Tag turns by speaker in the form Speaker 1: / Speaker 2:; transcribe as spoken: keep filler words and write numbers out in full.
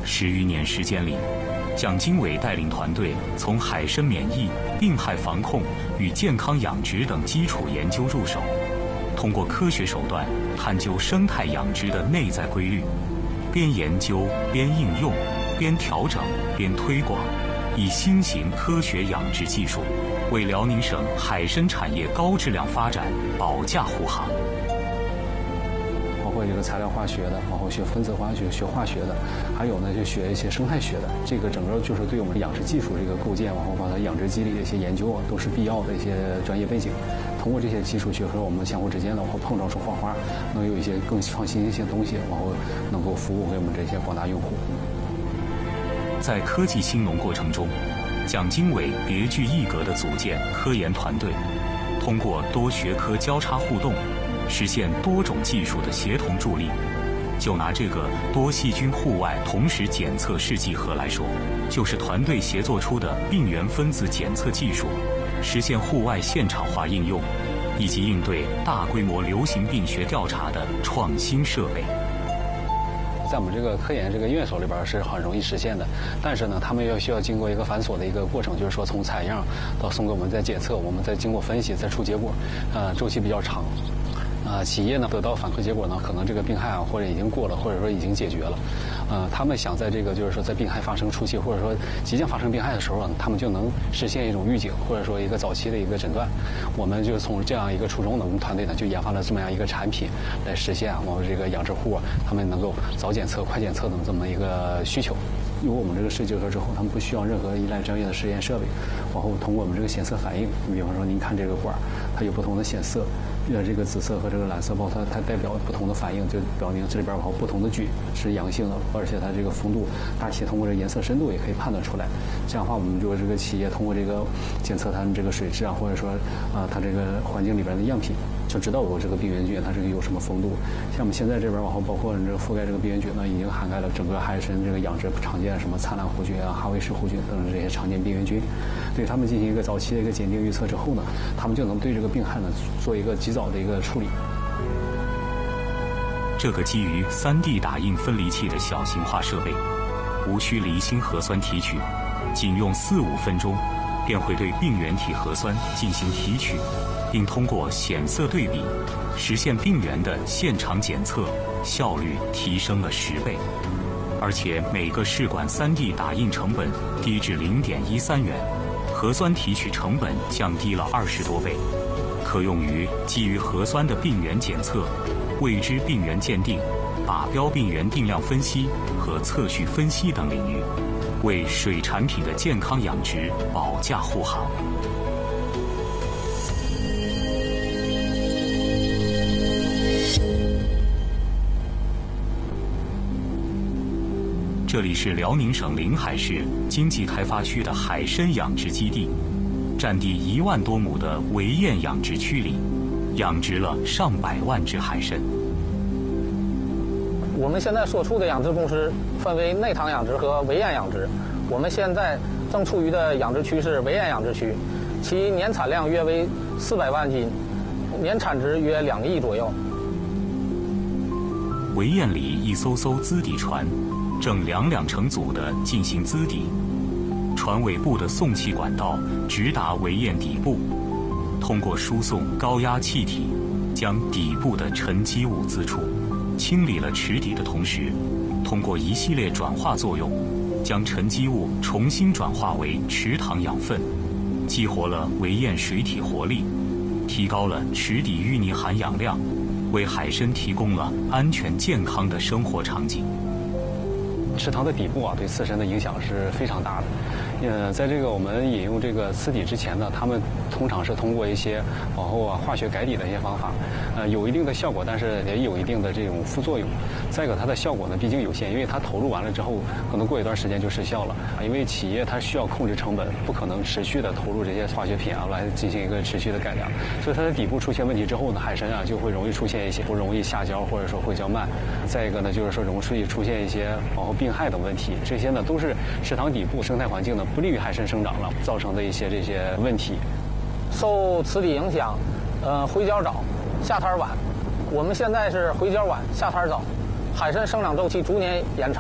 Speaker 1: 十余年时间里，蒋经纬带领团队从海参免疫、病害防控与健康养殖等基础研究入手，通过科学手段探究生态养殖的内在规律，边研究边应用，边调整边推广，以新型科学养殖技术为辽宁省海参产业高质量发展保驾护航。
Speaker 2: 包括这个材料化学的，包括学分子化学、学化学的，还有呢就学一些生态学的。这个整个就是对我们养殖技术这个构建，然后把它养殖机理的一些研究啊，都是必要的一些专业背景。通过这些基础学科，我们相互之间呢，然后碰撞出花花，能有一些更创新一些东西，然后能够服务给我们这些广大用户。
Speaker 1: 在科技兴农过程中，蒋经纬别具一格地组建科研团队，通过多学科交叉互动，实现多种技术的协同助力。就拿这个多细菌户外同时检测试剂盒来说，就是团队协作出的病原分子检测技术，实现户外现场化应用，以及应对大规模流行病学调查的创新设备。
Speaker 2: 在我们这个科研这个院所里边是很容易实现的，但是呢，他们要需要经过一个繁琐的一个过程，就是说从采样到送给我们再检测，我们再经过分析再出结果，呃，周期比较长。呃，企业呢得到反馈结果呢，可能这个病害啊，或者已经过了，或者说已经解决了。呃，他们想在这个就是说在病害发生初期，或者说即将发生病害的时候啊，他们就能实现一种预警，或者说一个早期的一个诊断。我们就从这样一个初衷呢，我们团队呢就研发了这么样一个产品，来实现啊我们这个养殖户啊，他们能够早检测、快检测的这么一个需求。有我们这个试剂盒之后，他们不需要任何依赖专业的实验设备，然后通过我们这个显色反应，你比方说您看这个管，它有不同的显色。呃，这个紫色和这个蓝色包，它它代表不同的反应，就表明这里边儿不同的菌是阳性的，而且它这个风度，大体通过这个颜色深度也可以判断出来。这样的话，我们就这个企业通过这个检测它们这个水质啊，或者说啊、呃、它这个环境里边的样品，就知道我这个病原菌它这个有什么风度。像我们现在这边，然后包括这个覆盖这个病原菌呢，已经涵盖了整个海参这个养殖常见什么灿烂弧菌啊、哈维氏弧菌等这些常见病原菌，对它们进行一个早期的一个检定预测之后呢，他们就能对这个病害呢做一个及早的一个处理。
Speaker 1: 这个基于 三 D 打印分离器的小型化设备，无需离心核酸提取，仅用四五分钟，便会对病原体核酸进行提取，并通过显色对比，实现病原的现场检测，效率提升了十倍。而且每个试管 三 D 打印成本低至 零点一三元，核酸提取成本降低了二十多倍，可用于基于核酸的病原检测、未知病原鉴定、靶标病原定量分析和测序分析等领域，为水产品的健康养殖保驾护航。这里是辽宁省临海市经济开发区的海参养殖基地，占地一万多亩的围堰养殖区里，养殖了上百万只海参。
Speaker 3: 我们现在所处的养殖公司分为内塘养殖和围堰养殖。我们现在正处于的养殖区是围堰养殖区，其年产量约为四百万斤，年产值约两个亿左右。
Speaker 1: 围堰里一艘艘资底船，正两两成组地进行资底，船尾部的送气管道直达围堰底部，通过输送高压气体，将底部的沉积物滋出，清理了池底的同时，通过一系列转化作用，将沉积物重新转化为池塘养分，激活了围堰水体活力，提高了池底淤泥含氧量，为海参提供了安全健康的生活场景。
Speaker 2: 池塘的底部啊，对自身的影响是非常大的。呃，在这个我们引用这个呲底之前呢，他们通常是通过一些往后啊化学改底的一些方法，呃，有一定的效果，但是也有一定的这种副作用。再一个，它的效果呢，毕竟有限，因为它投入完了之后，可能过一段时间就失效了。因为企业它需要控制成本，不可能持续的投入这些化学品啊来进行一个持续的改良，所以它的底部出现问题之后呢，海参啊就会容易出现一些不容易下胶，或者说会较慢。再一个呢，就是说容易出现一些往后病害等问题，这些呢都是池塘底部生态环境呢不利于海参生长了造成的一些这些问题。
Speaker 3: 受池底影响，呃，回胶早，下滩晚。我们现在是回胶晚，下滩早，海参生长周期逐年延长。